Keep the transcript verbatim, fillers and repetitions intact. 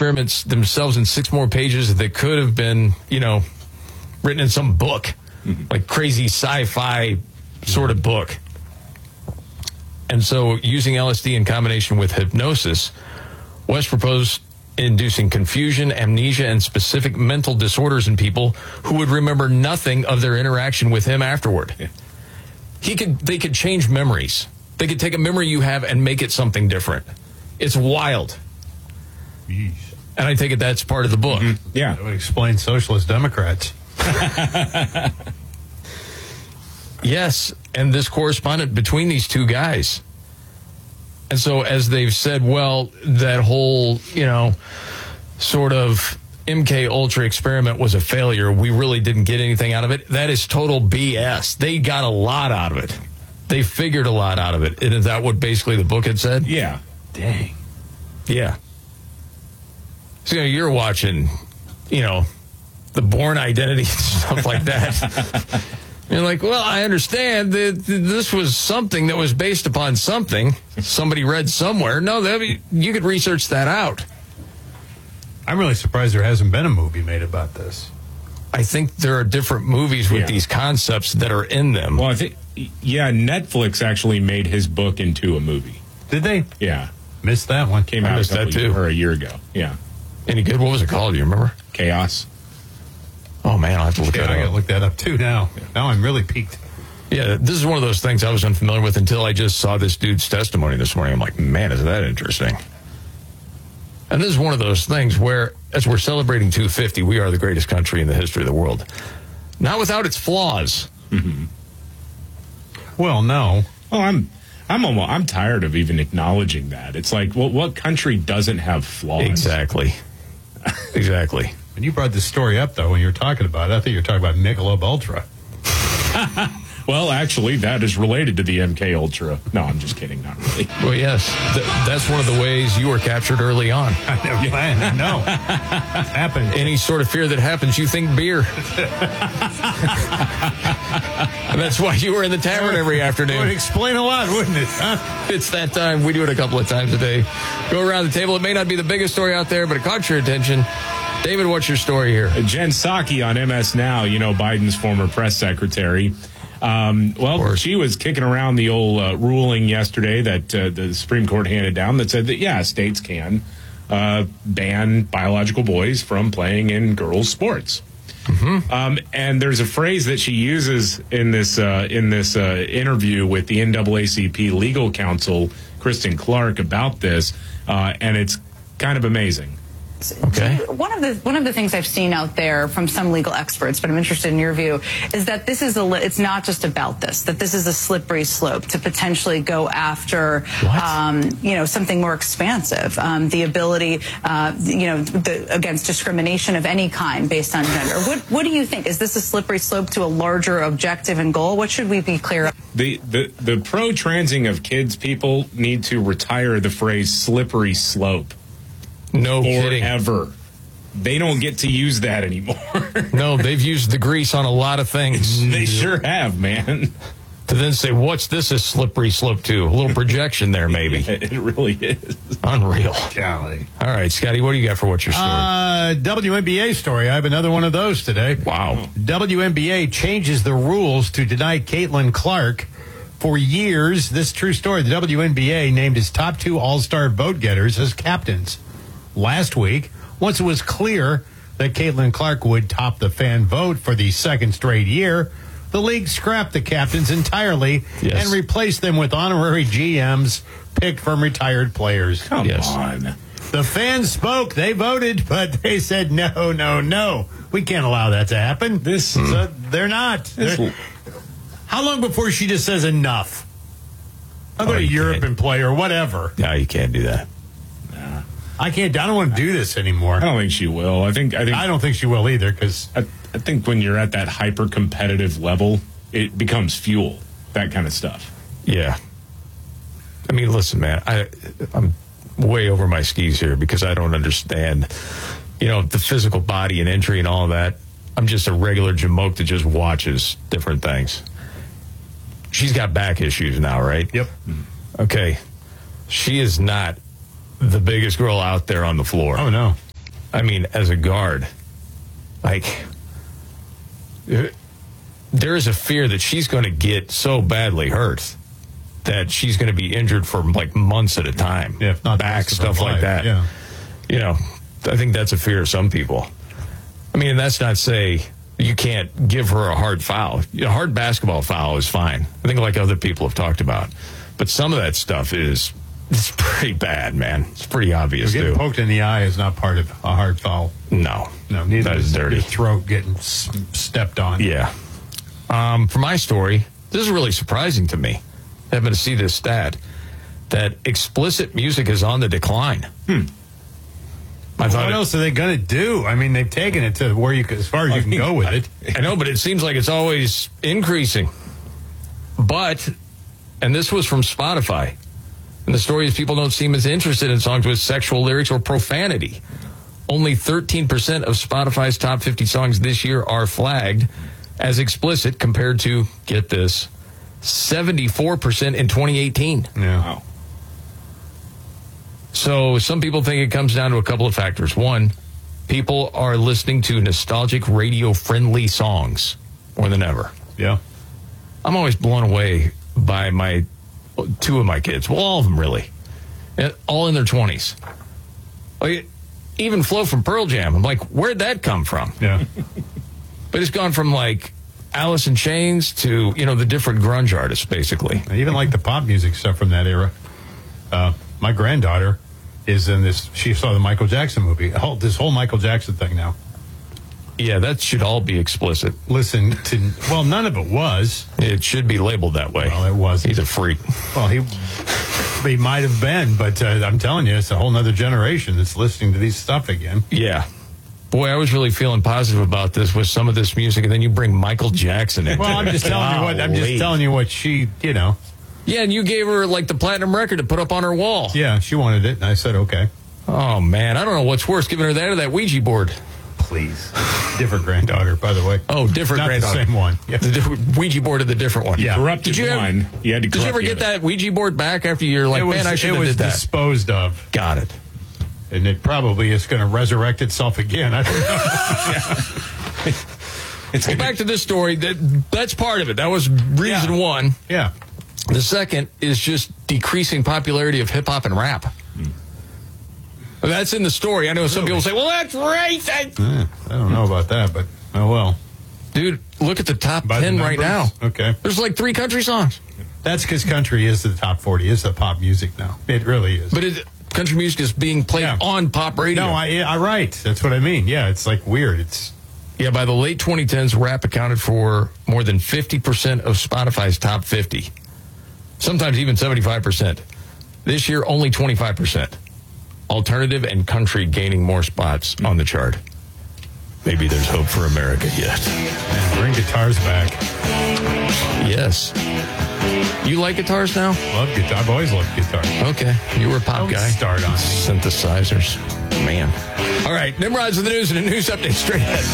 experiments themselves in six more pages that could have been, you know, written in some book, mm-hmm. like crazy sci-fi sort of book. And so using L S D in combination with hypnosis, West proposed inducing confusion, amnesia, and specific mental disorders in people who would remember nothing of their interaction with him afterward. Yeah. He could, they could change memories. They could take a memory you have and make it something different. It's wild. Yeesh. And I take it that's part of the book. Mm-hmm. Yeah. That would explain socialist Democrats. Yes, and this corresponded between these two guys. And so as they've said, well, that whole, you know, sort of M K Ultra experiment was a failure. We really didn't get anything out of it. That is total B S. They got a lot out of it. They figured a lot out of it. And is that what basically the book had said? Yeah. Dang. Yeah. So, you know, you're watching, you know, the Bourne Identity and stuff like that. You're like, well, I understand that this was something that was based upon something somebody read somewhere. No, that be, you could research that out. I'm really surprised there hasn't been a movie made about this. I think there are different movies with yeah. these concepts that are in them. Well, I think, yeah, Netflix actually made his book into a movie. Did they? Yeah. Missed that one. Came out a couple that too. Year, or a year ago. Yeah. Any good? What was it called? Do you remember? Chaos. Oh, man, I'll have to look yeah, that I up. I got to look that up, too, now. Yeah. Now I'm really piqued. Yeah, this is one of those things I was unfamiliar with until I just saw this dude's testimony this morning. I'm like, man, is that interesting? And this is one of those things where, as we're celebrating two fifty, we are the greatest country in the history of the world. Not without its flaws. Mm-hmm. Well, no. Oh, I'm... I'm almost, I'm tired of even acknowledging that. It's like, well, what country doesn't have flaws? Exactly. Exactly. And you brought this story up, though, when you were talking about it. I think you were talking about Michelob Ultra. Well, actually, that is related to the M K Ultra. No, I'm just kidding. Not really. Well, yes. Th- that's one of the ways you were captured early on. I never planned. No. Happened. Any sort of fear that happens, you think beer. And that's why you were in the tavern every afternoon. It would explain a lot, wouldn't it? Huh? It's that time. We do it a couple of times a day. Go around the table. It may not be the biggest story out there, but it caught your attention. David, what's your story here? Jen Psaki on M S Now, you know, Biden's former press secretary. Um, well, she was kicking around the old uh, ruling yesterday that uh, the Supreme Court handed down that said that, yeah, states can uh, ban biological boys from playing in girls' sports. Mm-hmm. Um, and there's a phrase that she uses in this uh, in this uh, interview with the N double A C P legal counsel, Kristen Clark, about this, uh, and it's kind of amazing. Okay. One of the one of the things I've seen out there from some legal experts, but I'm interested in your view, is that this is a it's not just about this. That this is a slippery slope to potentially go after, um, you know, something more expansive. Um, the ability, uh, you know, the, against discrimination of any kind based on gender. What what do you think? Is this a slippery slope to a larger objective and goal? What should we be clear of? The the the pro-transing of kids people need to retire the phrase slippery slope. No kidding. Forever. They don't get to use that anymore. No, they've used the grease on a lot of things. They sure have, man. To then say, what's this a slippery slope to? A little projection there, maybe. Yeah, it really is. Unreal. Golly. All right, Scotty, what do you got for what's your story? Uh, W N B A story. I have another one of those today. Wow. W N B A changes the rules to deny Caitlin Clark. For years, this true story, the W N B A named its top two all-star vote getters as captains. Last week, once it was clear that Caitlin Clark would top the fan vote for the second straight year, the league scrapped the captains entirely yes. and replaced them with honorary G Ms picked from retired players. Come yes. on. The fans spoke. They voted, but they said, no, no, no. We can't allow that to happen. This, so they're not. They're, how long before she just says enough? I'll go oh, to Europe can't. and play or whatever. No, you can't do that. I can't. I don't want to do this anymore. I don't think she will. I think. I think. I don't think she will either. Because I, I think when you're at that hyper competitive level, it becomes fuel. That kind of stuff. Yeah. I mean, listen, man. I, I'm way over my skis here because I don't understand, you know, the physical body and injury and all of that. I'm just a regular jamoke that just watches different things. She's got back issues now, right? Yep. Okay. She is not the biggest girl out there on the floor. Oh, no. I mean, as a guard, like, there is a fear that she's going to get so badly hurt that she's going to be injured for like months at a time. Yeah, if not back, stuff like life. that. Yeah. You know, I think that's a fear of some people. I mean, and that's not say you can't give her a hard foul. A hard basketball foul is fine. I think like other people have talked about. But some of that stuff is it's pretty bad, man. It's pretty obvious, Getting too. poked in the eye is not part of a hard foul. No. No, neither that is dirty. Your throat getting s- stepped on. Yeah. Um, for my story, this is really surprising to me. Having to see this stat that explicit music is on the decline. Hmm. I thought what it, else are they going to do? I mean, they've taken it to where you can, as far as you can go with it. I know, but it seems like it's always increasing. But, and this was from Spotify, and the story is people don't seem as interested in songs with sexual lyrics or profanity. Only thirteen percent of Spotify's top fifty songs this year are flagged as explicit compared to, get this, seventy-four percent in twenty eighteen. Yeah. Wow. So some people think it comes down to a couple of factors. One, people are listening to nostalgic radio-friendly songs more than ever. Yeah. I'm always blown away by my two of my kids. Well, all of them, really. All in their twenties. Like, even Flo from Pearl Jam. I'm like, where'd that come from? Yeah. But it's gone from, like, Alice in Chains to, you know, the different grunge artists, basically. I even like the pop music stuff from that era. Uh, my granddaughter is in this. She saw the Michael Jackson movie. Whole, this whole Michael Jackson thing now. Yeah, that should all be explicit. Listen to, well, none of it was. It should be labeled that way. Well, it wasn't. He's a freak. Well, he he might have been, but uh, I'm telling you, it's a whole nother generation that's listening to these stuff again. Yeah. Boy, I was really feeling positive about this with some of this music, and then you bring Michael Jackson in. Well, I'm just telling you what I'm just telling you what she, you know. Yeah, and you gave her like the platinum record to put up on her wall. Yeah, she wanted it, and I said okay. Oh man, I don't know what's worse, giving her that or that Ouija board. Please, different granddaughter, by the way. Oh, different Not granddaughter. the same one. Yeah. The different Ouija board of the different one. Yeah. Corrupted Did you ever- one. You had to Did you ever corrupt get the other. that Ouija board back after you're like, it was, man, I should it have was did that? disposed of, Got it. and it probably is going to resurrect itself again. I don't know. It's Well, gonna- back to this story. That that's part of it. That was reason Yeah. one. Yeah. The second is just decreasing popularity of hip hop and rap. Well, that's in the story. I know some people say, well, that's right. I- Eh, I don't know about that, but oh well. Dude, look at the top By the ten right now. numbers? Okay. There's like three country songs. That's because country is the top forty. Is the pop music now? It really is. But it, country music is being played Yeah. on pop radio. no, I, I right. That's what I mean. Yeah, it's like weird. It's Yeah, by the late twenty tens, rap accounted for more than fifty percent of Spotify's top fifty. Sometimes even seventy-five percent. This year, only twenty-five percent. Alternative and country gaining more spots on the chart. Maybe there's hope for America yet. man, bring guitars back. Yes. You like guitars now? Love guitar. I've always loved guitar. Okay. You were a pop Don't guy. start on me. Synthesizers. Man. All right. Nimrod's with the news and a news update straight ahead.